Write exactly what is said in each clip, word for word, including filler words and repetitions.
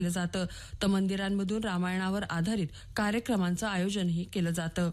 केलं जातं तर मंदिरांमधून रामायणावर आधारित कार्यक्रमांचं आयोजनही केलं जातं.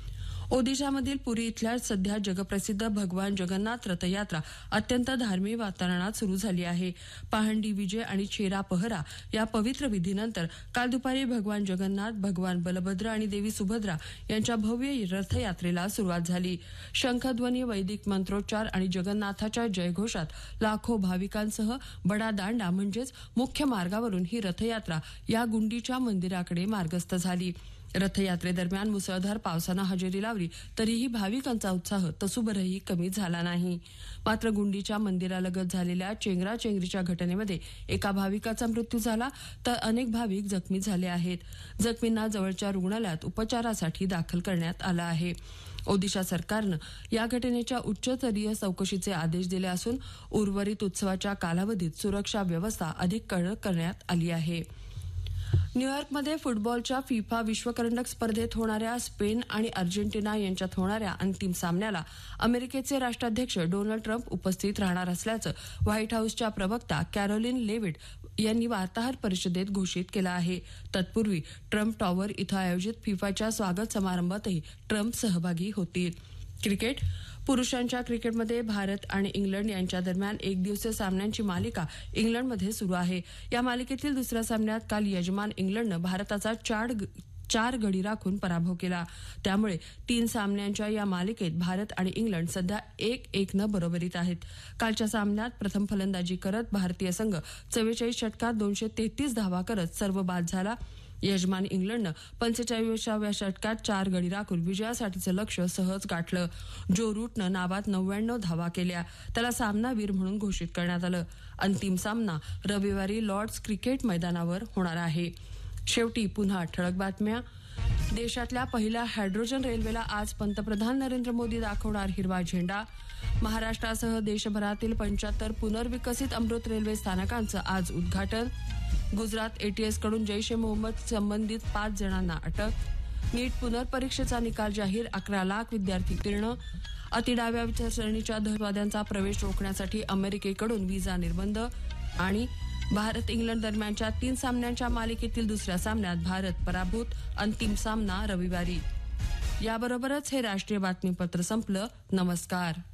ओदिशामधील पुरी इथल्या सध्या जगप्रसिद्ध भगवान जगन्नाथ रथयात्रा अत्यंत धार्मिक वातावरणात सुरू झाली आहे. पहांडी विजय आणि छेरा पहरा या पवित्र विधीनंतर काल दुपारी भगवान जगन्नाथ, भगवान बलभद्र आणि देवी सुभद्रा यांच्या भव्य रथयात्रेला सुरुवात झाली. शंखध्वनी, वैदिक मंत्रोच्चार आणि जगन्नाथाच्या जयघोषात लाखो भाविकांसह बडा दांडा म्हणजेच मुख्य मार्गावरून ही रथयात्रा या गुंडीच्या मंदिराकडे मार्गस्थ झाली. रथयात्रेदरम्यान मुसळधार पावसानं हजेरी लावली तरीही भाविकांचा उत्साह तसूभरही कमी झाला नाही. मात्र गुंडीच्या मंदिरालगत झालेल्या चेंगराचेंगरीच्या घटनेमध्ये एका भाविकाचा मृत्यू झाला तर अनेक भाविक जखमी झाले आहेत. जखमींना जवळच्या रुग्णालयात उपचारासाठी दाखल करण्यात आलं आहे. ओदिशा सरकारनं या घटनेच्या उच्चस्तरीय चौकशीचे आदेश दिले असून उर्वरित उत्सवाच्या कालावधीत सुरक्षा व्यवस्था अधिक कडक करण्यात आली आहे. न्यूयॉर्कमध्ये फुटबॉलच्या फिफा विश्वकरंडक स्पर्धेत होणाऱ्या स्पेन आणि अर्जेंटिना यांच्यात होणाऱ्या अंतिम सामन्याला अमेरिकेचे राष्ट्राध्यक्ष डोनाल्ड ट्रम्प उपस्थित राहणार असल्याचं व्हाईट हाऊसच्या प्रवक्ता कॅरोलिन लेविट यांनी वार्ताहर परिषदेत घोषित केलं आहे. तत्पूर्वी ट्रम्प टॉवर इथं आयोजित फिफाच्या स्वागत समारंभातही ट्रम्प सहभागी होतील. क्रिकेट पुरुषांच्या क्रिकेटमध्ये भारत आणि इंग्लंड यांच्या दरम्यान एक दिवसीय सामन्यांची मालिका इंग्लंडमध्ये सुरू आहे. या मालिकेतील दुसऱ्या सामन्यात काल यजमान इंग्लंडनं भारताचा चार चार गडी राखून पराभव केला. त्यामुळे तीन सामन्यांच्या या मालिकेत भारत आणि इंग्लंड सध्या एक एक न बरोबरीत आहेत. कालच्या सामन्यात प्रथम फलंदाजी करत भारतीय संघ चव्वेचाळीस षटकात दोनशे तेहतीस धावा करत सर्व बाद झाला. यजमान इंग्लंडनं पंचेचाळीसाव्या षटकात चार गडी राखून विजयासाठीचं लक्ष्य सहज गाठलं. जो रूटनं नाबाद नव्याण्णव धावा केल्या. त्याला सामनावीर म्हणून घोषित करण्यात आलं. अंतिम सामना रविवारी लॉर्ड्स क्रिकेट मैदानावर होणार आहे. शेवटी पुन्हा ठळक बातम्या. देशातल्या पहिल्या हायड्रोजन रेल्वेला आज पंतप्रधान नरेंद्र मोदी दाखवणार हिरवा झेंडा. महाराष्ट्रासह देशभरातील पंच्याहत्तर पुनर्विकसित अमृत रेल्वे स्थानकांचं आज उद्घाटन. गुजरात एटीएसकडून जैश ए मोहम्मद संबंधित पाच जणांना अटक. नीट पुनर्परीक्षेचा निकाल जाहीर, अकरा लाख विद्यार्थी उत्तीर्ण. अतिडाव्या विचारसरणीच्या दहशतवाद्यांचा प्रवेश रोखण्यासाठी अमेरिकेकडून व्हिसा निर्बंध. आणि भारत इंग्लंड दरम्यानच्या तीन सामन्यांच्या मालिकेतील दुसऱ्या सामन्यात भारत पराभूत. अंतिम सामना रविवारी. याबरोबरच हे राष्ट्रीय बातमीपत्र संपलं. नमस्कार.